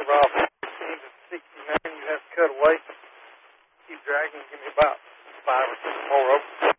about 15 to 69. You have to cut away. Keep dragging. Give me about 5 or 6 more ropes.